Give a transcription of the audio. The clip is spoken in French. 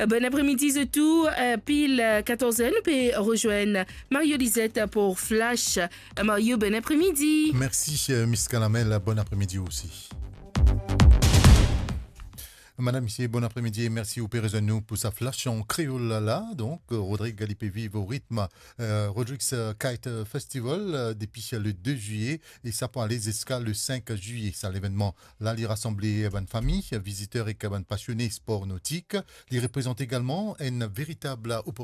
Bon après-midi de tout. Pile 14h, nous pouvons rejoindre Mario Lisette pour Flash. Mario, bon après-midi. Merci, Miss Calamel. Bon après-midi aussi. Madame, monsieur, bon après-midi et merci au nous pour sa flash en créole là. Donc, Rodrigue Galipé vive au rythme Rodrigues Kite Festival depuis le 2 juillet et ça prend les escales le 5 juillet. C'est l'événement là, les rassembler bonne famille, visiteurs et bonnes passionnés sport nautique. Il représente également une véritable opportunité